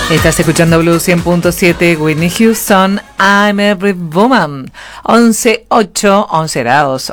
Estás escuchando Blue 100.7, Whitney Houston, I'm Every Woman. 11 grados,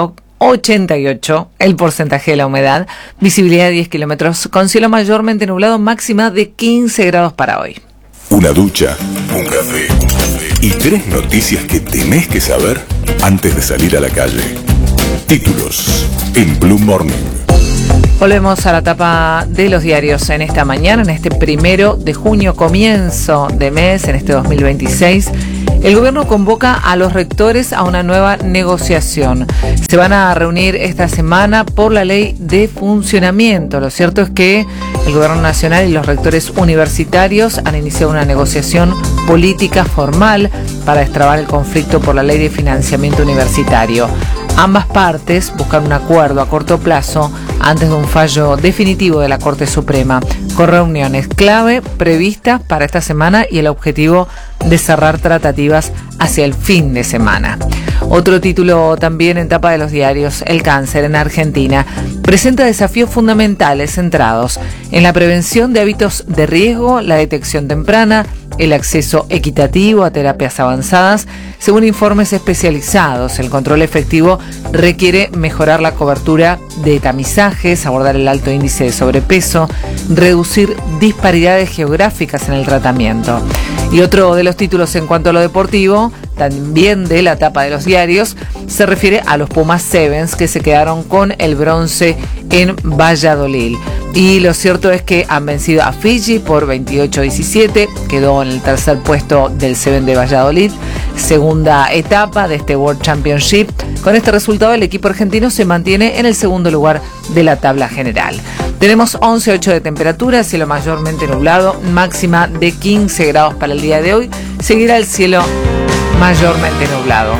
88, el porcentaje de la humedad, visibilidad de 10 kilómetros, con cielo mayormente nublado, máxima de 15 grados para hoy. Una ducha, un café y 3 noticias que tenés que saber antes de salir a la calle. Títulos en Blue Morning. Volvemos a la tapa de los diarios en esta mañana, en este 1 de junio, comienzo de mes, en este 2026. El gobierno convoca a los rectores a una nueva negociación. Se van a reunir esta semana por la ley de funcionamiento. Lo cierto es que el gobierno nacional y los rectores universitarios han iniciado una negociación política formal para destrabar el conflicto por la ley de financiamiento universitario. Ambas partes buscan un acuerdo a corto plazo antes de un fallo definitivo de la Corte Suprema, con reuniones clave previstas para esta semana y el objetivo de cerrar tratativas hacia el fin de semana. Otro título también en tapa de los diarios: el cáncer en Argentina presenta desafíos fundamentales centrados en la prevención de hábitos de riesgo, la detección temprana, el acceso equitativo a terapias avanzadas. Según informes especializados, el control efectivo requiere mejorar la cobertura de tamizajes, abordar el alto índice de sobrepeso, reducir disparidades geográficas en el tratamiento. Y otro de los títulos en cuanto a lo deportivo, también de la tapa de los diarios, se refiere a los Pumas Sevens, que se quedaron con el bronce en Valladolid. Y lo cierto es que han vencido a Fiji por 28-17, quedó en el tercer puesto del Seven de Valladolid, segunda etapa de este World Championship. Con este resultado, el equipo argentino se mantiene en el segundo lugar de la tabla general. Tenemos 11,8 de temperatura, cielo mayormente nublado, máxima de 15 grados para el día de hoy. Seguirá el cielo mayormente nublado.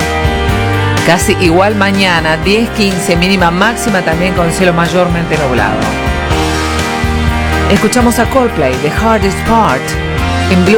Casi igual mañana, 10-15, mínima máxima también con cielo mayormente nublado. Escuchamos a Coldplay, The Hardest Part, en Blue.